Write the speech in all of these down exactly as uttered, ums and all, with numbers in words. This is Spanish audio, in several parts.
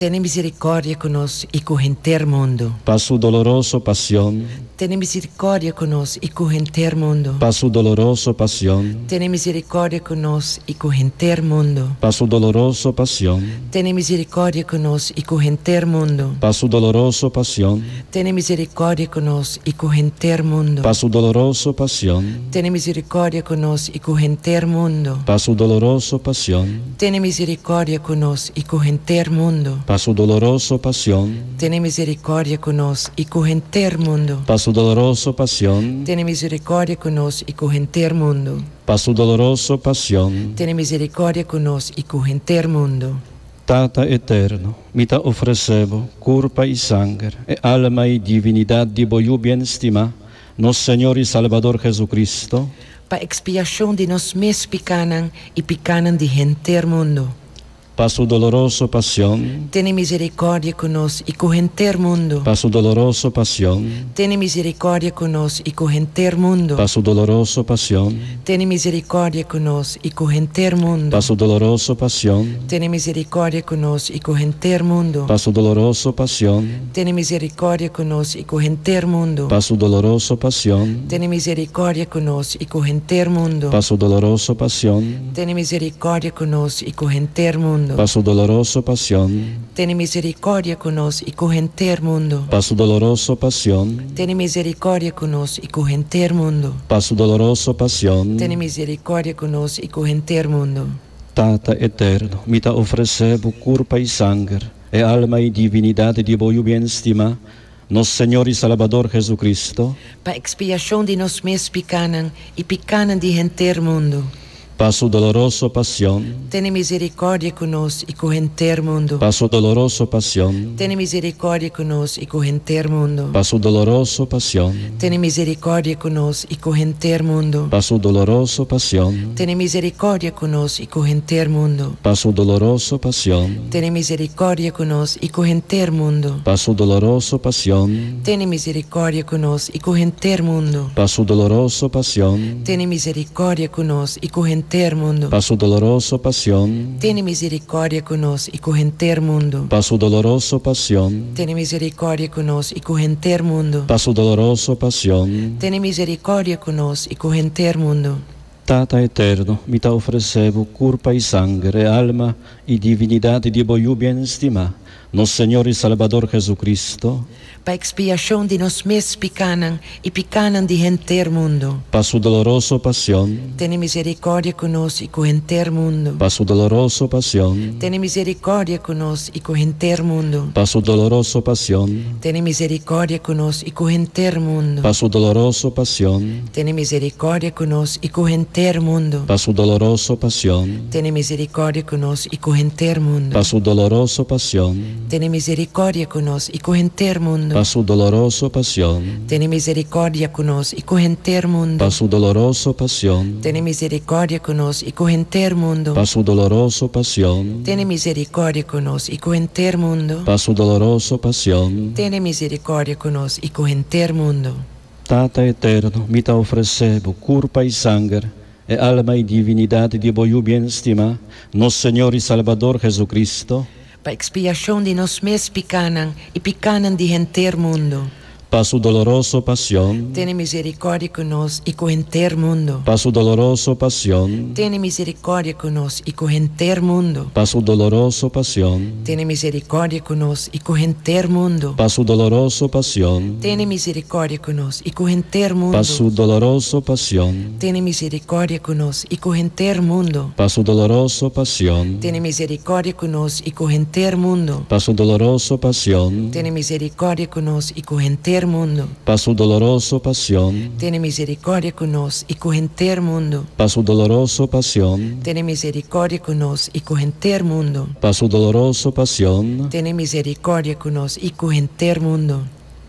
Ten misericordia conosco e correnter mundo. Passo doloroso pasión. Ten misericordia conosco e correnter mundo. Passo doloroso pasión. Ten misericordia conosco e correnter mundo. Passo doloroso pasión. Ten misericordia conosco e correnter mundo. Passo doloroso pasión. Ten misericordia conosco e correnter mundo. Passo doloroso pasión. Ten misericordia conosco e correnter mundo. Passo doloroso pasión. Ten misericordia conosco e correnter mundo. Passo doloroso pasión. Ten misericordia conosco e correnter mundo. Passo doloroso pasión. Ten misericordia conosco e correnter mundo. Passo doloroso pasión. Ten misericordia conosco e correnter mundo. Tata eterno, mi te ofrecebo curpa y sangre, e alma y divinidad de boyu bien estima, nos Señor y Salvador Jesucristo, Pa expiação de nos mes picanan e picanan de renter mundo. passo doloroso pasión. Ten misericordia conosco e correnter mundo. Passo doloroso pasión. Ten misericordia conosco e correnter mundo. Passo doloroso pasión. Ten misericordia conosco e correnter mundo. Passo doloroso pasión. Ten misericordia conosco e correnter mundo. Passo doloroso pasión. Ten misericordia conosco e correnter mundo. Passo doloroso pasión. Ten misericordia conosco e correnter mundo. Passo doloroso pasión. Ten misericordia conosco e correnter mundo. Passo doloroso pasión. Ten misericordia conosco e correnter mundo. Passo doloroso pasión. Ten misericordia conosco e correnter mundo. Passo doloroso pasión. Ten misericordia conosco e correnter mundo. Tata eterno, mi te ofrecebo curpa y sangre, e alma y divinidad de boyu bien estima, nos Señor y Salvador Jesucristo, Pa expiação de nos mes picanan e picanan de renter mundo. passo doloroso pasión. Ten misericordia conosco e correnter mundo. Passo doloroso pasión. Ten misericordia conosco e correnter mundo. Passo doloroso pasión. Ten misericordia conosco e correnter mundo. Passo doloroso pasión. Ten misericordia conosco e correnter mundo. Passo doloroso pasión. Ten misericordia conosco e correnter mundo. Passo doloroso pasión. Ten misericordia conosco e correnter mundo. Passo doloroso pasión. Ten misericordia conosco e correnter mundo. Passo doloroso pasión. Ten misericordia conosco e correnter mundo. Passo doloroso pasión. Ten misericordia conosco e correnter mundo. Passo doloroso pasión. Ten misericordia conosco e correnter mundo. Tata eterno, mi te ofrecebo curpa y sangre, alma y divinidad de boyu bien estima, nos Señor y Salvador Jesucristo, Pa expiação de nos mes picanan e picanan de renter mundo. passo doloroso pasión. Ten misericordia conosco e correnter mundo. Passo doloroso pasión. Ten misericordia conosco e correnter mundo. Passo doloroso pasión. Ten misericordia conosco e correnter mundo. Passo doloroso pasión. Ten misericordia conosco e correnter mundo. Passo doloroso pasión. Ten misericordia conosco e correnter mundo. Passo doloroso pasión. Ten misericordia conosco e correnter mundo. Passo doloroso pasión. Ten misericordia conosco e correnter mundo. Passo doloroso pasión. Ten misericordia conosco e correnter mundo. Passo doloroso pasión. Ten misericordia conosco e correnter mundo. Passo doloroso pasión. Ten misericordia conosco e correnter mundo. Tata eterno, mi te ofrecebo curpa y sangre, e alma y divinidad de boyu bien estima, nos Señor y Salvador Jesucristo, Pa expiação de nos mes picanan e picanan de renter mundo. passo doloroso pasión. Ten misericordia conosco e correnter mundo. Passo doloroso pasión. Ten misericordia conosco e correnter mundo. Passo doloroso pasión. Ten misericordia conosco e correnter mundo. Passo doloroso pasión. Ten misericordia conosco e correnter mundo. Passo doloroso pasión. Ten misericordia conosco e correnter mundo. Passo doloroso pasión. Ten misericordia conosco e correnter mundo. Passo doloroso pasión. Ten misericordia conosco e correnter mundo. Passo doloroso pasión. Ten misericordia conosco e correnter mundo. Passo doloroso pasión. Ten misericordia conosco e correnter mundo. Passo doloroso pasión. Ten misericordia conosco e correnter mundo.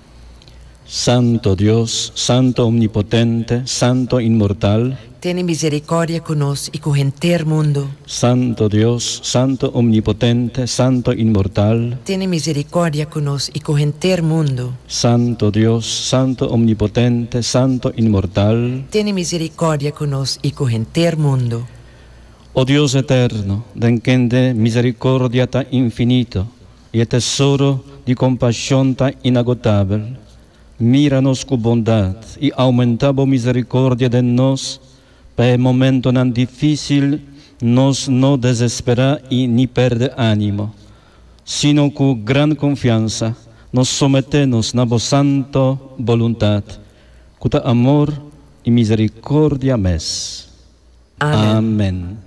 Santo Dios, Santo omnipotente, Santo inmortal, Ten misericordia conosco e correnter mundo. Santo Dios, Santo omnipotente, Santo inmortal, Ten misericordia conosco e correnter mundo. Santo Dios, Santo omnipotente, Santo inmortal, Ten misericordia conosco e correnter mundo. oh Dios eterno, den quien de misericordia tan infinito, y el tesoro de compasión tan inagotable. Míranos con bondad y aumenta la misericordia de nos, para el momento tan difícil nos no desespera y ni perde ánimo, sino con gran confianza nos sometemos a vos santa voluntad, con amor y misericordia mes. Amén. Amén.